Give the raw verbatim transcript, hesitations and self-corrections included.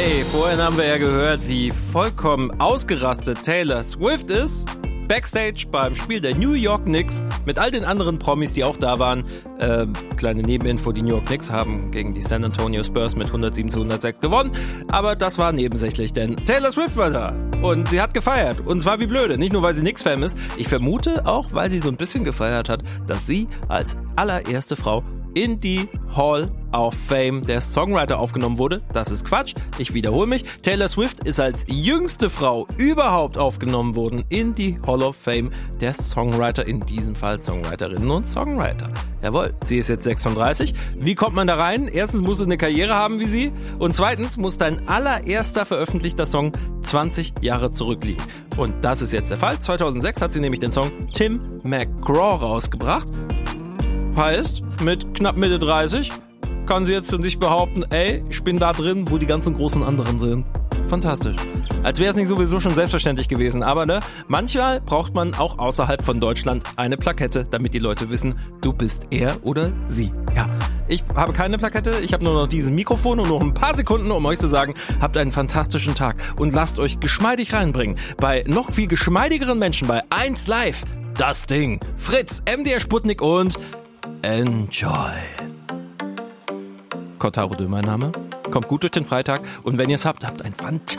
Hey, vorhin haben wir ja gehört, wie vollkommen ausgerastet Taylor Swift ist. Backstage beim Spiel der New York Knicks mit all den anderen Promis, die auch da waren. Äh, kleine Nebeninfo, die New York Knicks haben gegen die San Antonio Spurs mit hundertsieben zu hundertsechs gewonnen. Aber das war nebensächlich, denn Taylor Swift war da. Und sie hat gefeiert. Und zwar wie blöde. Nicht nur, weil sie Knicks-Fan ist. Ich vermute auch, weil sie so ein bisschen gefeiert hat, dass sie als allererste Frau in die Hall of Fame der Songwriter aufgenommen wurde. Das ist Quatsch. Ich wiederhole mich. Taylor Swift ist als jüngste Frau überhaupt aufgenommen worden in die Hall of Fame der Songwriter, in diesem Fall Songwriterinnen und Songwriter. Jawohl, sie ist jetzt sechsunddreißig. Wie kommt man da rein? Erstens musst du eine Karriere haben wie sie und zweitens muss dein allererster veröffentlichter Song zwanzig Jahre zurückliegen. Und das ist jetzt der Fall. zweitausendsechs hat sie nämlich den Song Tim McGraw rausgebracht. Heißt, mit knapp Mitte dreißig kann sie jetzt von sich behaupten, ey, ich bin da drin, wo die ganzen großen anderen sind. Fantastisch. Als wäre es nicht sowieso schon selbstverständlich gewesen. Aber ne, manchmal braucht man auch außerhalb von Deutschland eine Plakette, damit die Leute wissen, du bist er oder sie. Ja, ich habe keine Plakette, ich habe nur noch dieses Mikrofon und noch ein paar Sekunden, um euch zu sagen, habt einen fantastischen Tag und lasst euch geschmeidig reinbringen. Bei noch viel geschmeidigeren Menschen bei eins Live, das Ding, Fritz, M D R Sputnik und Enjoy. Kotaro Dö, mein Name. Kommt gut durch den Freitag und wenn ihr es habt, habt ein fantastisches